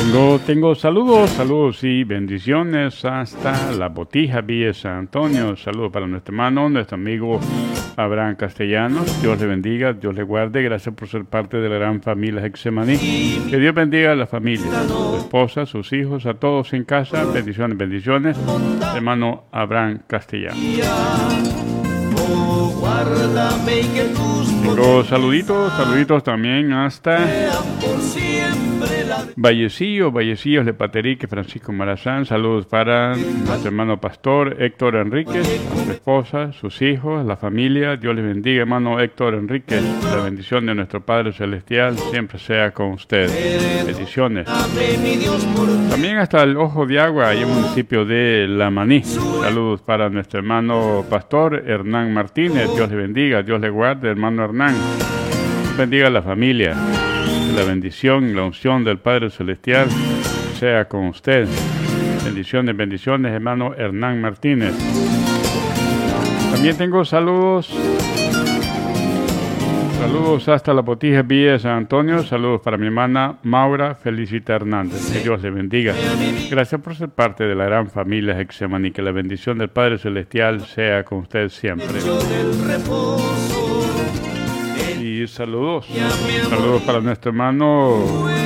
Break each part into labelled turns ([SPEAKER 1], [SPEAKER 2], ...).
[SPEAKER 1] Tengo saludos y bendiciones hasta La Botija, Villa San Antonio. Saludos para nuestro hermano, nuestro amigo Abraham Castellanos. Dios le bendiga, Dios le guarde. Gracias por ser parte de la gran familia Getsemaní. Que Dios bendiga a la familia, su esposa, sus hijos, a todos en casa. Bendiciones, bendiciones. Hermano Abraham Castellanos. Tengo saluditos también hasta Vallecillos, Lepaterique, Francisco Marazán. Saludos para nuestro hermano pastor Héctor Enríquez, a su esposa, sus hijos, la familia. Dios les bendiga, hermano Héctor Enríquez. La bendición de nuestro Padre Celestial siempre sea con usted. Bendiciones. También hasta el Ojo de Agua, ahí en el municipio de La Maní. Saludos para nuestro hermano pastor Hernán Martínez. Dios le bendiga, Dios le guarde, hermano Hernán. Bendiga a la familia. La bendición y la unción del Padre Celestial sea con usted. Bendiciones, hermano Hernán Martínez. También tengo saludos hasta La Botija, Villa San Antonio. Saludos para mi hermana Maura Felicita Hernández. Que Dios le bendiga. Gracias por ser parte de la gran familia Getsemaní. Que la bendición del Padre Celestial sea con usted siempre. Y saludos para nuestro hermano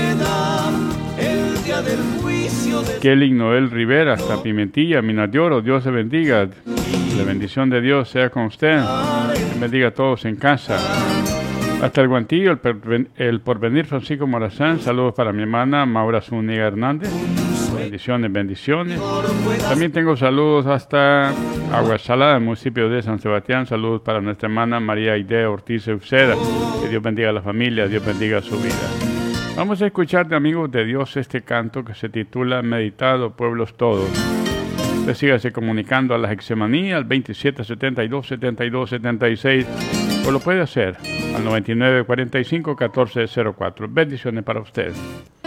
[SPEAKER 1] Kelly Noel Rivera, hasta Pimentilla, Minas de Oro. Dios le bendiga. La bendición de Dios sea con usted. Que bendiga a todos en casa. Hasta el Guantillo, el Porvenir Francisco Morazán. Saludos para mi hermana Maura Zúñiga Hernández. Bendiciones. También tengo saludos hasta Agua Salada, el municipio de San Sebastián. Saludos para nuestra hermana María Aide Ortiz Uceda. Que Dios bendiga a la familia, Dios bendiga su vida. Vamos a escuchar de amigos de Dios este canto que se titula Meditado Pueblos Todos. Usted sígase comunicando a la Getsemaní al 2772-7276 o lo puede hacer al 9945-1404. Bendiciones para usted.